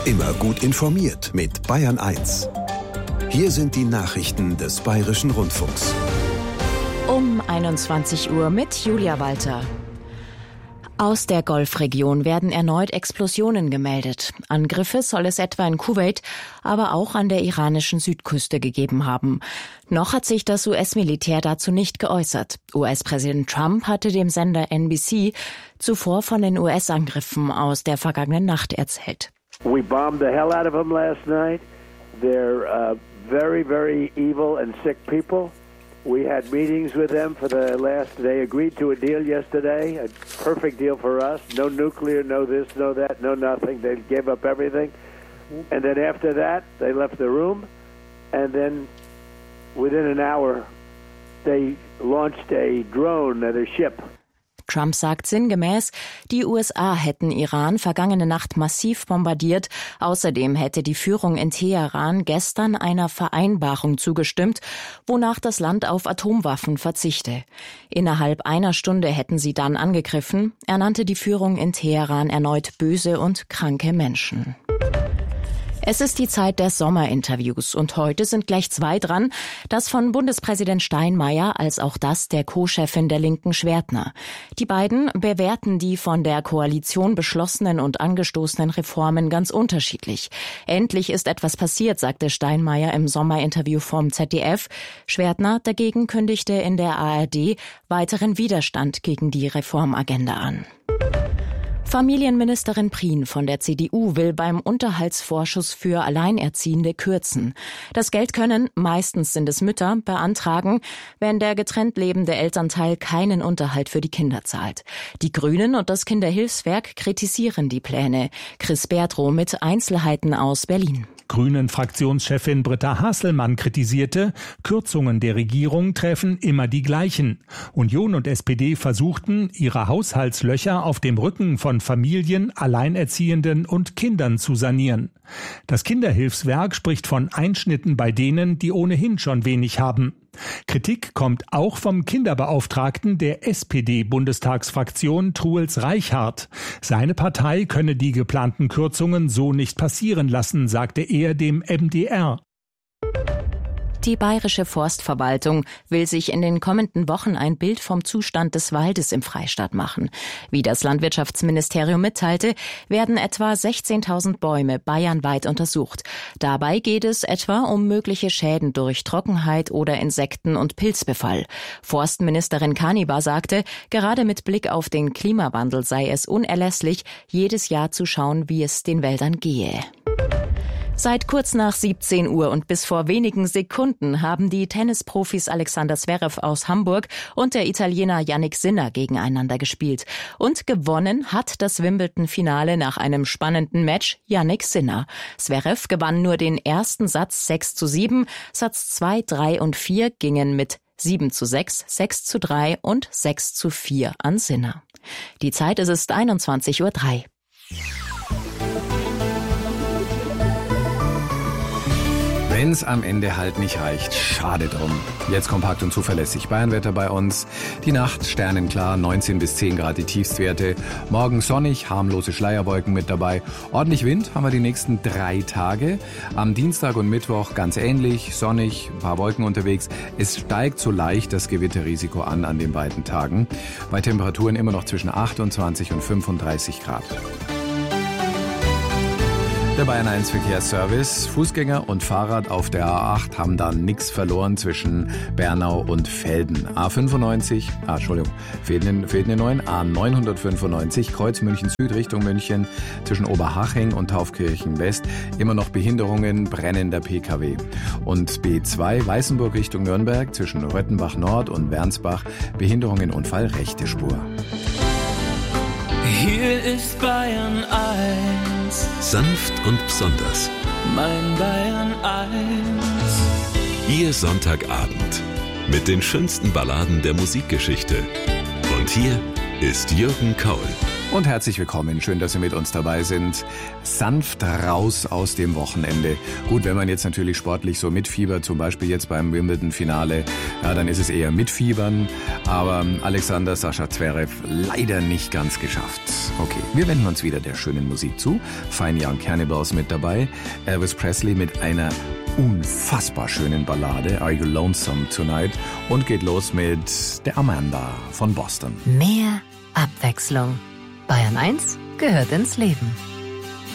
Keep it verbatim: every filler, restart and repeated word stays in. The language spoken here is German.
Immer gut informiert mit Bayern eins. Hier sind die Nachrichten des Bayerischen Rundfunks. Um einundzwanzig Uhr mit Julia Walter. Aus der Golfregion werden erneut Explosionen gemeldet. Angriffe soll es etwa in Kuwait, aber auch an der iranischen Südküste gegeben haben. Noch hat sich das U S-Militär dazu nicht geäußert. U S-Präsident Trump hatte dem Sender N B C zuvor von den U S-Angriffen aus der vergangenen Nacht erzählt. We bombed the hell out of them last night. They're uh, very, very evil and sick people. We had meetings with them for the last, they agreed to a deal yesterday, a perfect deal for us. No nuclear, no this, no that, no nothing. They gave up everything. And then after that, they left the room. And then within an hour, they launched a drone at a ship. Trump sagt sinngemäß, die U S A hätten Iran vergangene Nacht massiv bombardiert. Außerdem hätte die Führung in Teheran gestern einer Vereinbarung zugestimmt, wonach das Land auf Atomwaffen verzichte. Innerhalb einer Stunde hätten sie dann angegriffen. Er nannte die Führung in Teheran erneut böse und kranke Menschen. Es ist die Zeit der Sommerinterviews und heute sind gleich zwei dran, das von Bundespräsident Steinmeier als auch das der Co-Chefin der Linken Schwertner. Die beiden bewerten die von der Koalition beschlossenen und angestoßenen Reformen ganz unterschiedlich. Endlich ist etwas passiert, sagte Steinmeier im Sommerinterview vom Z D F. Schwertner dagegen kündigte in der A R D weiteren Widerstand gegen die Reformagenda an. Familienministerin Prien von der C D U will beim Unterhaltsvorschuss für Alleinerziehende kürzen. Das Geld können, meistens sind es Mütter, beantragen, wenn der getrennt lebende Elternteil keinen Unterhalt für die Kinder zahlt. Die Grünen und das Kinderhilfswerk kritisieren die Pläne. Chris Bertrow mit Einzelheiten aus Berlin. Grünen-Fraktionschefin Britta Hasselmann kritisierte, Kürzungen der Regierung treffen immer die gleichen. Union und S P D versuchten, ihre Haushaltslöcher auf dem Rücken von Familien, Alleinerziehenden und Kindern zu sanieren. Das Kinderhilfswerk spricht von Einschnitten bei denen, die ohnehin schon wenig haben. Kritik kommt auch vom Kinderbeauftragten der S P D-Bundestagsfraktion Truls Reichhardt. Seine Partei könne die geplanten Kürzungen so nicht passieren lassen, sagte er dem M D R. Die Bayerische Forstverwaltung will sich in den kommenden Wochen ein Bild vom Zustand des Waldes im Freistaat machen. Wie das Landwirtschaftsministerium mitteilte, werden etwa sechzehntausend Bäume bayernweit untersucht. Dabei geht es etwa um mögliche Schäden durch Trockenheit oder Insekten- und Pilzbefall. Forstministerin Kanibar sagte, gerade mit Blick auf den Klimawandel sei es unerlässlich, jedes Jahr zu schauen, wie es den Wäldern gehe. Seit kurz nach siebzehn Uhr und bis vor wenigen Sekunden haben die Tennisprofis Alexander Zverev aus Hamburg und der Italiener Jannik Sinner gegeneinander gespielt. Und gewonnen hat das Wimbledon-Finale nach einem spannenden Match Jannik Sinner. Zverev gewann nur den ersten Satz sechs zu sieben, Satz zwei, drei und vier gingen mit sieben zu sechs, sechs zu drei und sechs zu vier an Sinner. Die Zeit ist es einundzwanzig Uhr drei. Wenn es am Ende halt nicht reicht, schade drum. Jetzt kompakt und zuverlässig Bayernwetter bei uns. Die Nacht sternenklar, neunzehn bis zehn Grad die Tiefstwerte. Morgen sonnig, harmlose Schleierwolken mit dabei. Ordentlich Wind haben wir die nächsten drei Tage. Am Dienstag und Mittwoch ganz ähnlich, sonnig, ein paar Wolken unterwegs. Es steigt so leicht das Gewitterrisiko an an den beiden Tagen. Bei Temperaturen immer noch zwischen achtundzwanzig und fünfunddreißig Grad. Der Bayern eins Verkehrsservice. Fußgänger und Fahrrad auf der A acht haben da nichts verloren zwischen Bernau und Velden. A fünfundneunzig, ah, Entschuldigung, fehlt eine neun, A neunhundertfünfundneunzig, Kreuz München Süd Richtung München, zwischen Oberhaching und Taufkirchen West, immer noch Behinderungen, brennender P K W. Und B zwei, Weißenburg Richtung Nürnberg, zwischen Röttenbach Nord und Wernsbach, Behinderungen, Unfall, rechte Spur. Hier ist Bayern eins. Sanft und besonders. Mein Bayern eins. Ihr Sonntagabend mit den schönsten Balladen der Musikgeschichte. Und hier ist Jürgen Kaul. Und herzlich willkommen. Schön, dass Sie mit uns dabei sind. Sanft raus aus dem Wochenende. Gut, wenn man jetzt natürlich sportlich so mitfiebert, zum Beispiel jetzt beim Wimbledon-Finale, ja, dann ist es eher mitfiebern. Aber Alexander Sascha Zverev leider nicht ganz geschafft. Okay, wir wenden uns wieder der schönen Musik zu. Fine Young Cannibals mit dabei. Elvis Presley mit einer unfassbar schönen Ballade, Are You Lonesome Tonight? Und geht los mit der Amanda von Boston. Mehr Abwechslung. Bayern eins gehört ins Leben.